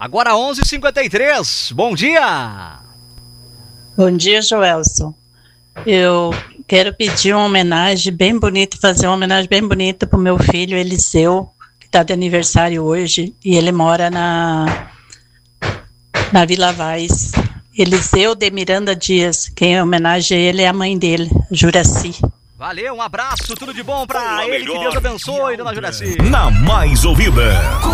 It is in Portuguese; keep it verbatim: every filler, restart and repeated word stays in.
Agora onze e cinquenta e três, bom dia! Bom dia, Joelson. Eu quero pedir uma homenagem bem bonita, fazer uma homenagem bem bonita pro meu filho Eliseu, que está de aniversário hoje, e ele mora na, na Vila Vaz. Eliseu de Miranda Dias, quem homenageia ele é a mãe dele, Juraci. Valeu, um abraço, tudo de bom pra ele, que Deus abençoe, dona Juraci. Na mais ouvida.